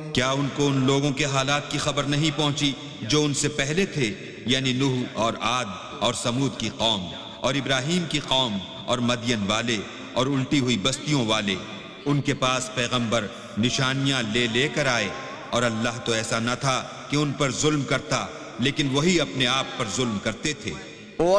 क्या उनको उन लोगों के हालात की खबर नहीं पहुंची जो उनसे पहले थे, यानी नूह और आद और समूद की कौम और इब्राहीम की कौम और मदियन वाले और उल्टी हुई बस्तियों वाले। उनके पास पैगंबर निशानियां ले लेकर आए, और अल्लाह तो ऐसा न था कि उन पर जुल्म करता, लेकिन वही अपने आप पर जुल्म करते थे।